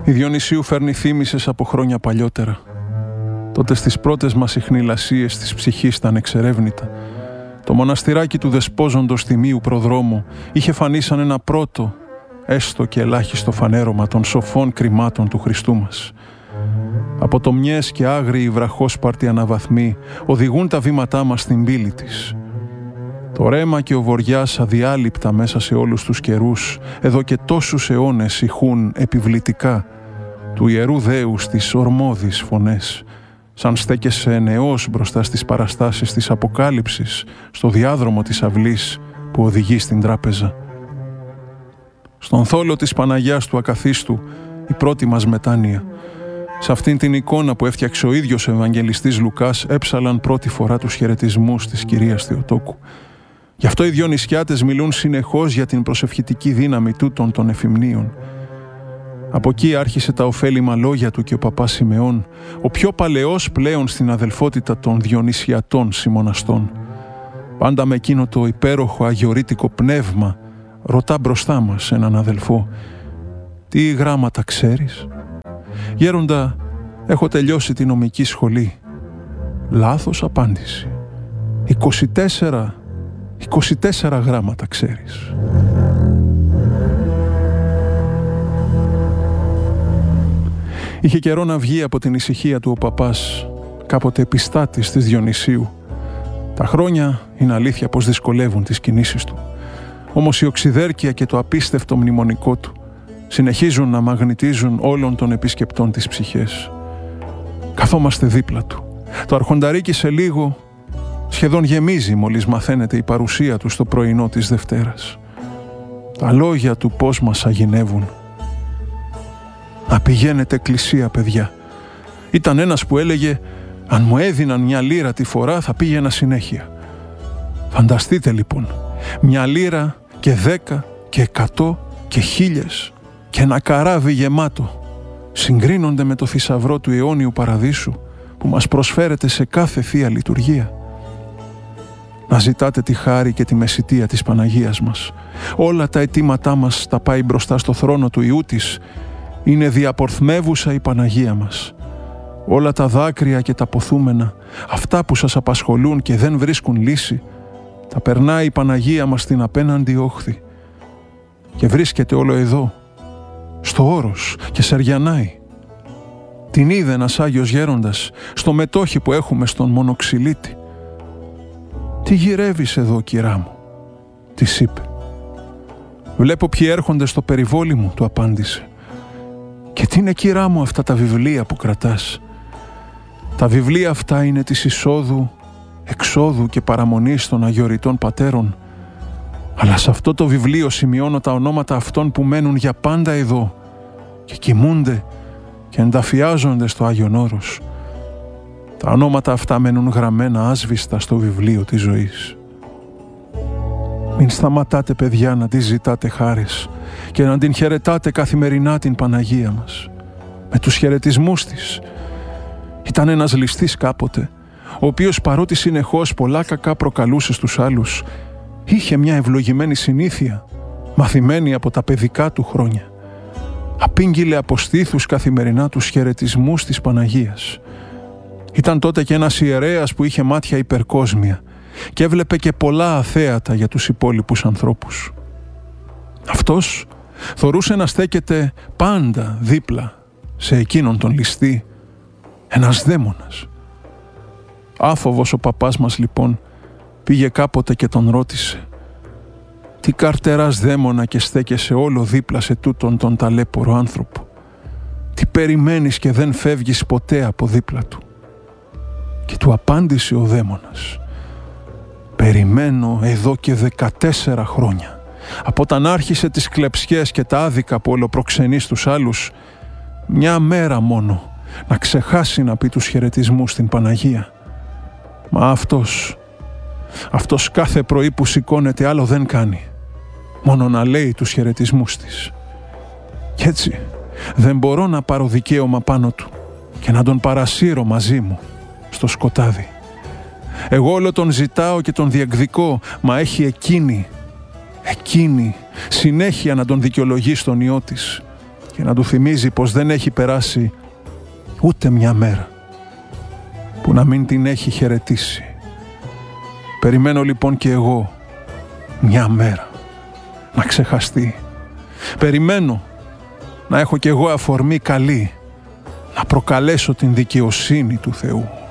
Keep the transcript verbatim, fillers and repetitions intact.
Η Διονυσίου φέρνει θύμησες από χρόνια παλιότερα. Τότε στις πρώτες μας ιχνηλασίες της ψυχής τα ανεξερεύνητα. Το μοναστηράκι του δεσπόζοντος Τιμίου προδρόμου είχε φανεί σαν ένα πρώτο, έστω και ελάχιστο φανέρωμα των σοφών κρυμάτων του Χριστού μας. Από τομιές και άγριοι βραχόσπαρτοι αναβαθμοί οδηγούν τα βήματά μας στην πύλη της. Το ρέμα και ο βοριάς αδιάλειπτα μέσα σε όλους τους καιρούς, εδώ και τόσους αιώνες ηχούν επιβλητικά του Ιερού Δέους τις ορμώδεις φωνές, σαν στέκεσαι νεός μπροστά στις παραστάσεις της Αποκάλυψης, στο διάδρομο της αυλής που οδηγεί στην τράπεζα. Στον θόλο της Παναγιάς του Ακαθίστου, η πρώτη μας μετάνοια. Σε αυτήν την εικόνα που έφτιαξε ο ίδιος ο Ευαγγελιστής Λουκάς έψαλαν πρώτη φορά τους χαιρετισμούς της Κυρίας Θεοτόκου. Γι' αυτό οι δυο νησιάτες μιλούν συνεχώς για την προσευχητική δύναμη τούτων των εφημνίων. Από εκεί άρχισε τα ωφέλιμα λόγια του και ο παπάς Σιμεών, ο πιο παλαιός πλέον στην αδελφότητα των Διονυσιατών συμμοναστών. Πάντα με εκείνο το υπέροχο αγιορείτικο πνεύμα ρωτά μπροστά μας έναν αδελφό: «Τι γράμματα ξέρεις?» «Γέροντα, έχω τελειώσει τη νομική σχολή». «Λάθος απάντηση. είκοσι τέσσερα, είκοσι τέσσερα γράμματα ξέρεις». Είχε καιρό να βγει από την ησυχία του ο παπάς, κάποτε επιστάτης της Διονυσίου. Τα χρόνια είναι αλήθεια πως δυσκολεύουν τις κινήσεις του. Όμως η οξυδέρκεια και το απίστευτο μνημονικό του συνεχίζουν να μαγνητίζουν όλων των επισκεπτών τις ψυχές. Καθόμαστε δίπλα του. Το αρχονταρίκι σε λίγο σχεδόν γεμίζει μόλις μαθαίνεται η παρουσία του στο πρωινό της Δευτέρας. Τα λόγια του πώς μας αγινεύουν. «Να πηγαίνετε εκκλησία, παιδιά». Ήταν ένας που έλεγε «Αν μου έδιναν μια λίρα τη φορά θα πήγαινα συνέχεια». Φανταστείτε λοιπόν, μια λίρα και δέκα και εκατό και χίλιες και ένα καράβι γεμάτο συγκρίνονται με το θησαυρό του αιώνιου παραδείσου που μας προσφέρεται σε κάθε θεία λειτουργία. Να ζητάτε τη χάρη και τη μεσιτεία της Παναγίας μας. Όλα τα αιτήματά μας τα πάει μπροστά στο θρόνο του Ιού της. Είναι διαπορθμεύουσα η Παναγία μας. Όλα τα δάκρυα και τα ποθούμενα, αυτά που σας απασχολούν και δεν βρίσκουν λύση, τα περνάει η Παναγία μας στην απέναντι όχθη και βρίσκεται όλο εδώ, στο όρος, και σεριανάει. Την είδε ένας Άγιος Γέροντας στο μετόχι που έχουμε στον Μονοξυλίτη. «Τι γυρεύεις εδώ, κυρά μου?» της είπε. «Βλέπω ποιοι έρχονται στο περιβόλι μου», του απάντησε. «Και τι είναι, κυρά μου, αυτά τα βιβλία που κρατάς?» «Τα βιβλία αυτά είναι της εισόδου, εξόδου και παραμονής των αγιοριτών πατέρων. Αλλά σε αυτό το βιβλίο σημειώνω τα ονόματα αυτών που μένουν για πάντα εδώ και κοιμούνται και ενταφιάζονται στο Άγιον Όρος. Τα ονόματα αυτά μένουν γραμμένα άσβηστα στο βιβλίο της ζωής. Μην σταματάτε, παιδιά, να τη ζητάτε χάρες και να την χαιρετάτε καθημερινά την Παναγία μας, με τους χαιρετισμούς της. Ήταν ένας ληστής κάποτε, ο οποίος παρότι συνεχώς πολλά κακά προκαλούσε στους άλλους, είχε μια ευλογημένη συνήθεια, μαθημένη από τα παιδικά του χρόνια. Απήγγειλε από στήθους καθημερινά τους χαιρετισμούς της Παναγίας. Ήταν τότε και ένας ιερέας που είχε μάτια υπερκόσμια και έβλεπε και πολλά αθέατα για τους υπόλοιπους ανθρώπους. Αυτός θωρούσε να στέκεται πάντα δίπλα σε εκείνον τον ληστή, ένας δαίμονας. Άφοβος ο παπάς μας λοιπόν πήγε κάποτε και τον ρώτησε: «Τι καρτεράς δαίμονα και στέκεσαι όλο δίπλα σε τούτον τον ταλέπορο άνθρωπο? Τι περιμένεις και δεν φεύγεις ποτέ από δίπλα του?» Και του απάντησε ο δαίμονας: «Περιμένω εδώ και δεκατέσσερα χρόνια, από όταν άρχισε τις κλεψιές και τα άδικα που ολοπροξενεί στους άλλους, μια μέρα μόνο να ξεχάσει να πει τους χαιρετισμούς στην Παναγία. Μα αυτός, αυτός κάθε πρωί που σηκώνεται άλλο δεν κάνει, μόνο να λέει τους χαιρετισμούς της. Κι έτσι δεν μπορώ να πάρω δικαίωμα πάνω του και να τον παρασύρω μαζί μου στο σκοτάδι. Εγώ όλο τον ζητάω και τον διεκδικώ, μα έχει εκείνη, εκείνη συνέχεια να τον δικαιολογεί στον Υιό της. και να του θυμίζει πως δεν έχει περάσει ούτε μια μέρα που να μην την έχει χαιρετήσει. Περιμένω λοιπόν και εγώ μια μέρα να ξεχαστεί. Περιμένω να έχω κι εγώ αφορμή καλή να προκαλέσω την δικαιοσύνη του Θεού.